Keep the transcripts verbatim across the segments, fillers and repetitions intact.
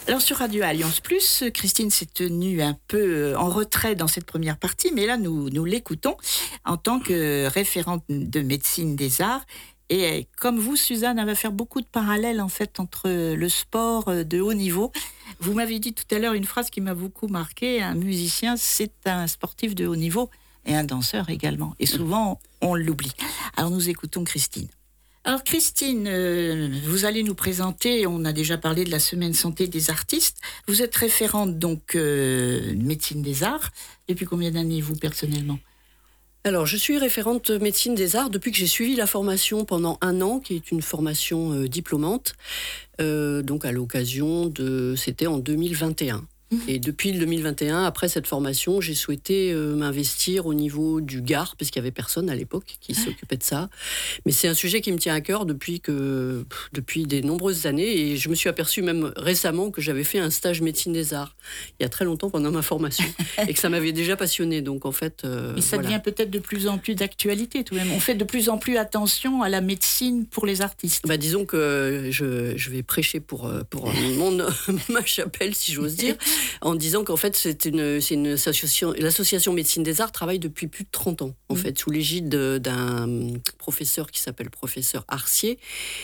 Alors sur Radio Alliance Plus, Christine s'est tenue un peu en retrait dans cette première partie, mais là nous, nous l'écoutons en tant que référente de médecine des arts. Et comme vous, Suzanne, elle va faire beaucoup de parallèles en fait entre le sport de haut niveau. Vous m'avez dit tout à l'heure une phrase qui m'a beaucoup marquée, un musicien, c'est un sportif de haut niveau et un danseur également. Et souvent, on l'oublie. Alors nous écoutons Christine. Alors Christine, euh, vous allez nous présenter, on a déjà parlé de la semaine santé des artistes. Vous êtes référente donc euh, médecine des arts. Depuis combien d'années vous personnellement ? Alors, je suis référente médecine des arts depuis que j'ai suivi la formation pendant un an, qui est une formation euh, diplômante, euh, donc à l'occasion de... C'était en deux mille vingt et un. Et depuis le deux mille vingt et un, après cette formation, j'ai souhaité euh, m'investir au niveau du Gard, parce qu'il n'y avait personne à l'époque qui s'occupait de ça. Mais c'est un sujet qui me tient à cœur depuis, que, pff, depuis des nombreuses années. Et je me suis aperçue même récemment que j'avais fait un stage médecine des arts, il y a très longtemps pendant ma formation, et que ça m'avait déjà passionnée. Donc en fait, euh, Mais ça voilà. devient peut-être de plus en plus d'actualité tout de même. On fait de plus en plus attention à la médecine pour les artistes. Bah, disons que je, je vais prêcher pour, pour mon, ma chapelle, si j'ose dire, en disant qu'en fait, c'est une, c'est une association, l'association Médecine des Arts travaille depuis plus de trente ans, en mmh. fait, sous l'égide d'un professeur qui s'appelle professeur Arcier,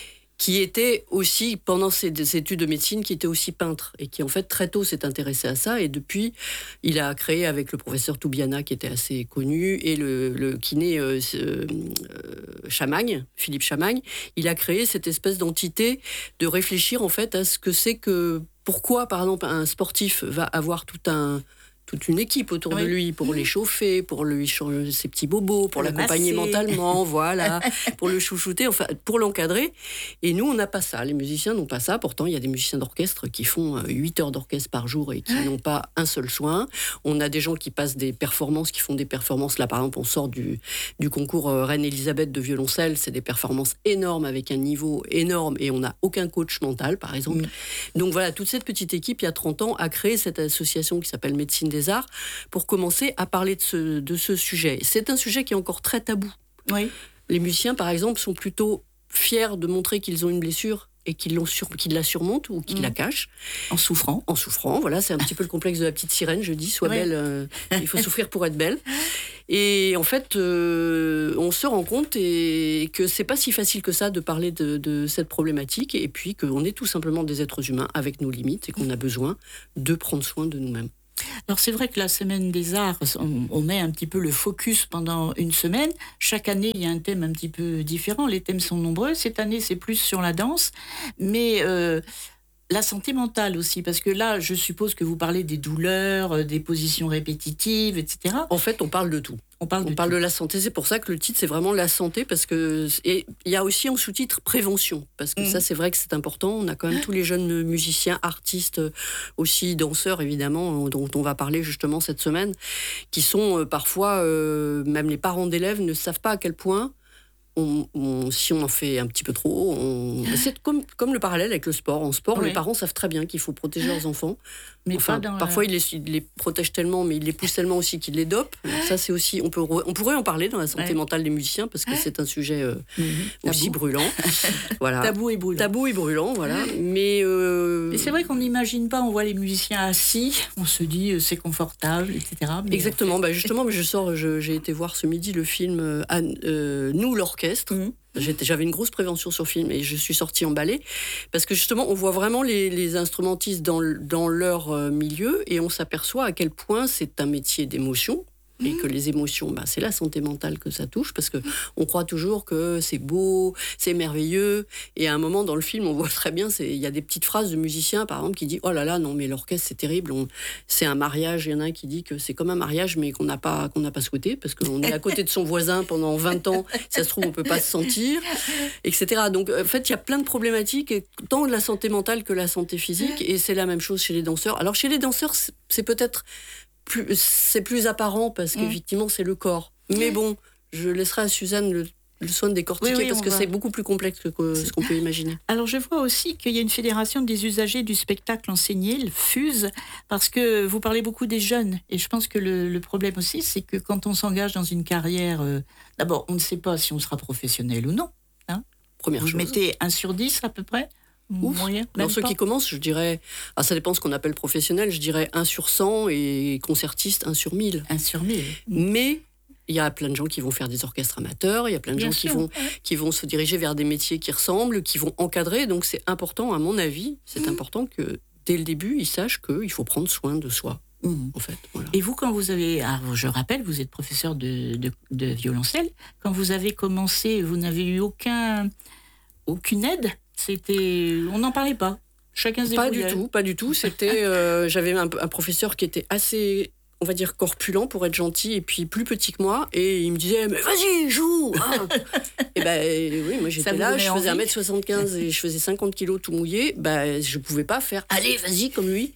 qui était aussi, pendant ses études de médecine, qui était aussi peintre, et qui en fait très tôt s'est intéressé à ça, et depuis, il a créé avec le professeur Toubiana, qui était assez connu, et le, le kiné euh, euh, Chamagne, Philippe Chamagne, il a créé cette espèce d'entité de réfléchir en fait à ce que c'est que, pourquoi par exemple un sportif va avoir tout un... toute une équipe autour oui. de lui pour mmh. l'échauffer, pour lui changer ses petits bobos, pour, pour l'accompagner mentalement, voilà, pour le chouchouter, enfin, pour l'encadrer. Et nous, on n'a pas ça. Les musiciens n'ont pas ça. Pourtant, il y a des musiciens d'orchestre qui font huit heures d'orchestre par jour et qui n'ont pas un seul soin. On a des gens qui passent des performances, qui font des performances. Là, par exemple, on sort du, du concours Reine-Élisabeth de violoncelle. C'est des performances énormes avec un niveau énorme et on n'a aucun coach mental, par exemple. Mmh. Donc voilà, toute cette petite équipe, il y a trente ans, a créé cette association qui s'appelle Médecine des Arts pour commencer à parler de ce, de ce sujet. C'est un sujet qui est encore très tabou. Oui. Les musiciens, par exemple, sont plutôt fiers de montrer qu'ils ont une blessure et qu'ils, l'ont sur, qu'ils la surmontent ou qu'ils mmh. la cachent. En souffrant. En souffrant, voilà, c'est un petit peu le complexe de la petite sirène, je dis, sois oui. belle, euh, il faut souffrir pour être belle. Et en fait, euh, on se rend compte et que c'est pas si facile que ça de parler de, de cette problématique et puis qu'on est tout simplement des êtres humains avec nos limites et qu'on a besoin de prendre soin de nous-mêmes. Alors c'est vrai que la semaine des arts, on, on met un petit peu le focus pendant une semaine. Chaque année, il y a un thème un petit peu différent. Les thèmes sont nombreux. Cette année, c'est plus sur la danse. Mais euh, la santé mentale aussi, parce que là, je suppose que vous parlez des douleurs, des positions répétitives, et cetera. En fait, on parle de tout. On parle, on de, parle tout. de la santé, c'est pour ça que le titre, c'est vraiment la santé, parce que et il y a aussi en sous-titre prévention, parce que mmh. ça, c'est vrai que c'est important. On a quand même tous les jeunes musiciens, artistes, aussi danseurs, évidemment, dont on va parler justement cette semaine, qui sont euh, parfois, euh, même les parents d'élèves ne savent pas à quel point On, on, si on en fait un petit peu trop, on... c'est comme, comme le parallèle avec le sport. En sport, oui. les parents savent très bien qu'il faut protéger leurs enfants. Mais enfin, pas dans parfois, la... ils, les, ils les protègent tellement, mais ils les poussent tellement aussi qu'ils les dopent. Ça, c'est aussi, on, peut, on pourrait en parler dans la santé ouais. mentale des musiciens, parce que c'est un sujet euh, mmh. aussi brûlant. Voilà. Tabou et brûlant. Tabou et brûlant, voilà. Mais, euh... mais c'est vrai qu'on n'imagine pas, on voit les musiciens assis, on se dit euh, c'est confortable, et cetera. Mais Exactement, fait... bah justement, mais je sors, je, j'ai été voir ce midi le film euh, euh, Nous, l'orchestre. Mmh. J'étais, j'avais une grosse prévention sur film et je suis sortie emballée parce que justement on voit vraiment les, les instrumentistes dans, dans leur euh, milieu et on s'aperçoit à quel point c'est un métier d'émotion et que les émotions, bah, c'est la santé mentale que ça touche parce qu'on croit toujours que c'est beau, c'est merveilleux et à un moment dans le film on voit très bien, il y a des petites phrases de musiciens par exemple qui disent « Oh là là, non mais l'orchestre c'est terrible, on, c'est un mariage », il y en a un qui dit que c'est comme un mariage mais qu'on n'a pas, qu'on n'a pas souhaité parce qu'on est à côté de son voisin pendant vingt ans, si ça se trouve on ne peut pas se sentir, et cetera. Donc en fait il y a plein de problématiques, tant de la santé mentale que la santé physique et c'est la même chose chez les danseurs. Alors chez les danseurs c'est peut-être Plus, c'est plus apparent parce qu'effectivement mmh. c'est le corps. Mais bon, je laisserai à Suzanne le, le soin de décortiquer oui, oui, parce que va. c'est beaucoup plus complexe que, que ce qu'on peut imaginer. Alors je vois aussi qu'il y a une fédération des usagers du spectacle enseigné, le FUSE, parce que vous parlez beaucoup des jeunes. Et je pense que le, le problème aussi, c'est que quand on s'engage dans une carrière, euh, d'abord on ne sait pas si on sera professionnel ou non. Hein. Première vous chose. mettez un sur dix à peu près ? Ouf. Moyen, Alors ceux pas. qui commencent, je dirais, ah, ça dépend ce qu'on appelle professionnel, je dirais un sur cent et concertiste un sur mille. Un sur mille. Mais il y a plein de gens qui vont faire des orchestres amateurs, il y a plein de Bien gens qui sûr, vont, ouais. qui vont se diriger vers des métiers qui ressemblent, qui vont encadrer. Donc c'est important, à mon avis, c'est Mmh. important que dès le début, ils sachent qu'il faut prendre soin de soi, Mmh. en fait. Voilà. Et vous, quand vous avez... Alors, je rappelle, vous êtes professeur de, de, de violoncelle. Quand vous avez commencé, vous n'avez eu aucun, aucune aide. C'était... On n'en parlait pas. Chacun se Pas débrouillait. du tout, pas du tout. C'était, euh, j'avais un, un professeur qui était assez, on va dire, corpulent pour être gentil, et puis plus petit que moi, et il me disait mais vas-y joue. Hein. Et ben oui, moi Ça j'étais vous là, donnait je faisais envie un mètre soixante-quinze et je faisais cinquante kilos tout mouillé, ben je pouvais pas faire allez vas-y comme lui.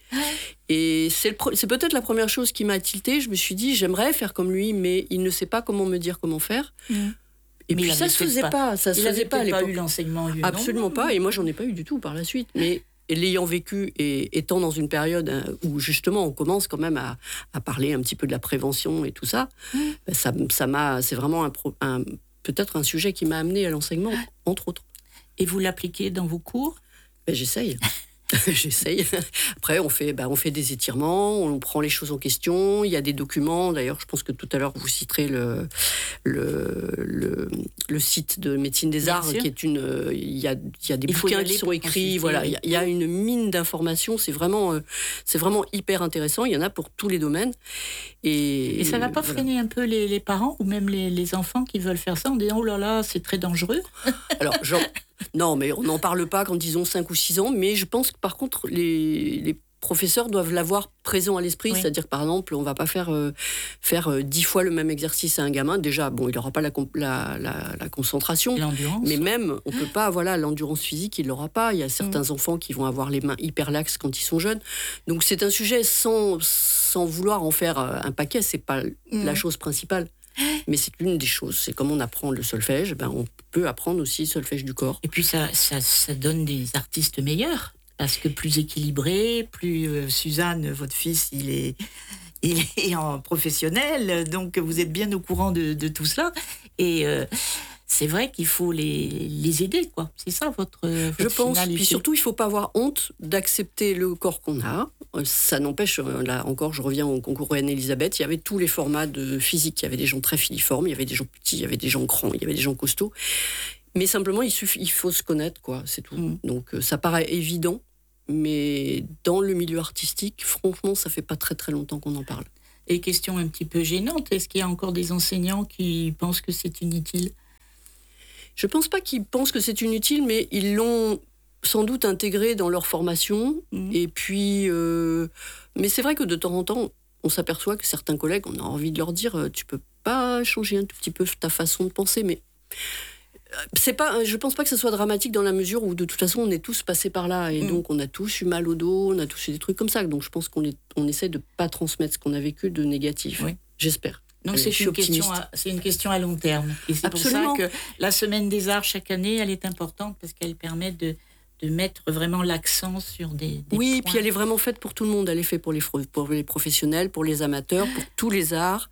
Et c'est, le, c'est peut-être la première chose qui m'a tiltée. Je me suis dit j'aimerais faire comme lui, mais il ne sait pas comment me dire comment faire. Mmh. Et Mais puis il ça avait se peut-être faisait pas- pas, ça se Il faisait n'avait pas à peut-être pas l'époque. eu l'enseignement vieux, non? Absolument pas, et moi j'en ai pas eu du tout par la suite. Mais l'ayant vécu et étant dans une période hein, où justement on commence quand même à, à parler un petit peu de la prévention et tout ça, Mmh. ben, ça, ça m'a, c'est vraiment un, pro- un, peut-être un sujet qui m'a amené à l'enseignement, entre autres. Et vous l'appliquez dans vos cours? Ben, j'essaye. J'essaye. Après, on fait, bah, on fait des étirements, on prend les choses en question. Il y a des documents. D'ailleurs, je pense que tout à l'heure, vous citerez le, le, le, le site de Médecine des Bien Arts, sûr. qui est une. euh, Il y a, il y a des Il faut y bouquins aller qui sont pour écrits. consulter, Voilà, oui. il y a, il y a une mine d'informations. C'est vraiment, euh, c'est vraiment hyper intéressant. Il y en a pour tous les domaines. Et, Et ça va pas voilà. freiner un peu les, les parents ou même les, les enfants qui veulent faire ça en disant oh là là, c'est très dangereux? Alors, genre, non, mais on n'en parle pas quand ils ont cinq ou six ans, mais je pense que par contre, les, les professeurs doivent l'avoir présent à l'esprit, Oui. c'est-à-dire que par exemple, on ne va pas faire, euh, faire euh, dix fois le même exercice à un gamin. Déjà, bon, il n'aura pas la, comp- la, la, la concentration, L'endurance. mais même, on ne peut pas, voilà, l'endurance physique, il ne l'aura pas. Il y a certains enfants qui vont avoir les mains hyper laxes quand ils sont jeunes. Donc c'est un sujet sans, sans vouloir en faire euh, un paquet, ce n'est pas Mm. la chose principale. Mais c'est une des choses. C'est comme on apprend le solfège, ben on peut apprendre aussi le solfège du corps. Et puis ça, ça, ça donne des artistes meilleurs, parce que plus équilibrés, plus euh, Suzanne, votre fils, il est, il est en professionnel, donc vous êtes bien au courant de, de tout cela. Et euh, c'est vrai qu'il faut les, les aider, quoi. C'est ça votre, votre Je pense. finalité. Puis surtout, il ne faut pas avoir honte d'accepter le corps qu'on a. Euh, Ça n'empêche, euh, là encore, je reviens au concours Reine-Elisabeth, il y avait tous les formats de physique. Il y avait des gens très filiformes, il y avait des gens petits, il y avait des gens grands, il y avait des gens costauds. Mais simplement, il, suffit, il faut se connaître, quoi, c'est tout. Mm. Donc euh, ça paraît évident, mais dans le milieu artistique, franchement, ça fait pas très très longtemps qu'on en parle. Et question un petit peu gênante, est-ce qu'il y a encore des enseignants qui pensent que c'est inutile? Je pense pas qu'ils pensent que c'est inutile, mais ils l'ont sans doute intégré dans leur formation. Mhm. Et puis, euh, mais c'est vrai que de temps en temps, on s'aperçoit que certains collègues, on a envie de leur dire, euh, tu peux pas changer un tout petit peu ta façon de penser, mais euh, c'est pas, je pense pas que ce soit dramatique dans la mesure où de toute façon on est tous passés par là et Mhm. donc on a tous eu mal au dos, on a tous eu des trucs comme ça. Donc je pense qu'on est, on essaie de pas transmettre ce qu'on a vécu de négatif. Oui. J'espère. Donc Allez, c'est je suis une, question optimiste. à, c'est une question à long terme. Et c'est Absolument. pour ça que la Semaine des Arts, chaque année, elle est importante parce qu'elle permet de, de mettre vraiment l'accent sur des, des Oui, points. puis elle est vraiment faite pour tout le monde. Elle est faite pour les, fro- pour les professionnels, pour les amateurs, pour tous les arts,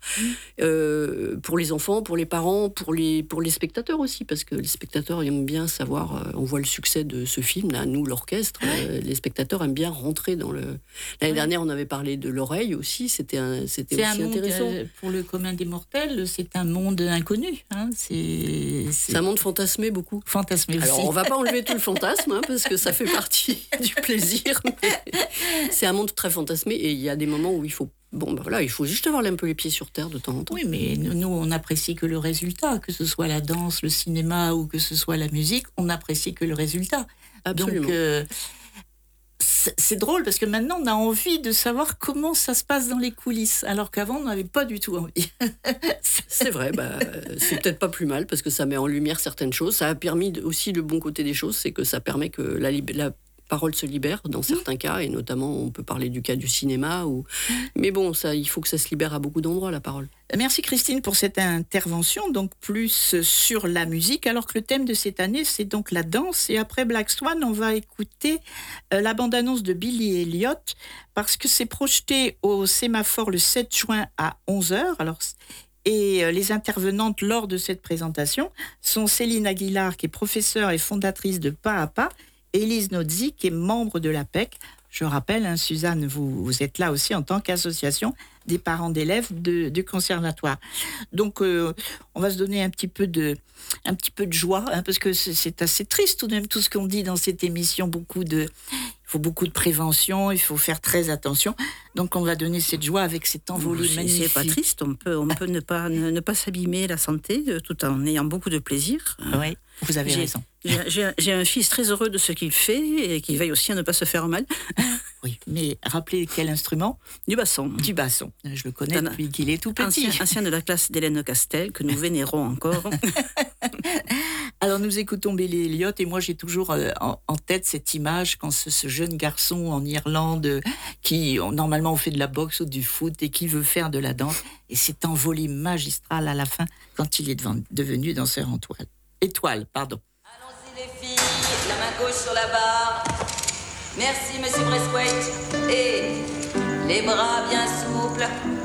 euh, pour les enfants, pour les parents, pour les, pour les spectateurs aussi, parce que les spectateurs aiment bien savoir, euh, on voit le succès de ce film, là, nous, l'orchestre, euh, les spectateurs aiment bien rentrer dans le... L'année Ouais. dernière, on avait parlé de l'oreille aussi, c'était, un, c'était C'est aussi un monde, intéressant. euh, pour le commun des mortels, c'est un monde inconnu. Hein. C'est, c'est C'est un monde fantasmé beaucoup. fantasmé aussi. Alors, on va pas enlever tout le fantasme, hein, parce que ça fait partie du plaisir. Mais c'est un monde très fantasmé et il y a des moments où il faut, bon, ben voilà, il faut juste avoir un peu les pieds sur terre de temps en temps. Oui, mais nous, nous, on n'apprécie que le résultat, que ce soit la danse, le cinéma ou que ce soit la musique, on n'apprécie que le résultat. Absolument. Donc, euh, c'est, c'est drôle parce que maintenant, on a envie de savoir comment ça se passe dans les coulisses, alors qu'avant, on n'avait pas du tout envie. C'est vrai, bah, c'est peut-être pas plus mal parce que ça met en lumière certaines choses. Ça a permis de- aussi le bon côté des choses, c'est que ça permet que la, lib- la parole se libère dans certains cas, et notamment on peut parler du cas du cinéma. Ou... Mais bon, ça, il faut que ça se libère à beaucoup d'endroits, la parole. Merci Christine pour cette intervention, donc plus sur la musique, alors que le thème de cette année, c'est donc la danse. Et après Black Swan, on va écouter euh, la bande-annonce de Billy Elliot, parce que c'est projeté au Sémaphore le sept juin à onze heures. Alors, et euh, les intervenantes lors de cette présentation sont Céline Aguilar, qui est professeure et fondatrice de Pas à Pas, Élise Nozzi, qui est membre de l'A P E C. Je rappelle, hein, Suzanne, vous, vous êtes là aussi en tant qu'association des parents d'élèves de, du conservatoire. Donc, euh, on va se donner un petit peu de, un petit peu de joie, hein, parce que c'est, c'est assez triste tout de même tout ce qu'on dit dans cette émission. Beaucoup de, il faut beaucoup de prévention, il faut faire très attention. Donc, on va donner cette joie avec cet envolé c'est, magnifique. C'est pas triste, on peut, on peut ne pas, ne, ne pas s'abîmer la santé euh, tout en ayant beaucoup de plaisir. Oui, vous avez j'ai, raison. J'ai, j'ai, j'ai un fils très heureux de ce qu'il fait et qui veille aussi à ne pas se faire mal. Oui, mais rappelez quel instrument ? Du basson. Du basson. Je le connais Un- depuis qu'il est tout petit. Ancien, ancien de la classe d'Hélène Castel, que nous vénérons encore. Alors nous écoutons Billy Elliot et moi j'ai toujours euh, en, en tête cette image quand ce, ce jeune garçon en Irlande euh, qui on- normalement on fait de la boxe ou du foot et qui veut faire de la danse et cet envolé magistral à la fin quand il est devant- devenu danseur en toile. Étoile, pardon. Allons-y les filles, la main gauche sur la barre. Merci Monsieur Braithwaite. Et les bras bien souples.